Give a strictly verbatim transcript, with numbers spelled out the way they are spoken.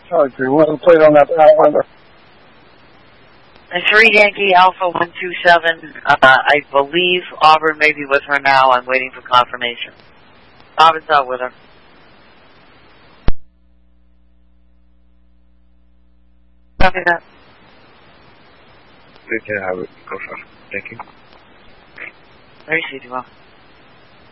Charlie three one, plate on that Pathfinder. And three Yankee Alpha one two seven, uh, I believe Auburn may be with her now. I'm waiting for confirmation. Auburn's out with her. Copy that. We can have it. Go for it. Thank you. Very easy, well.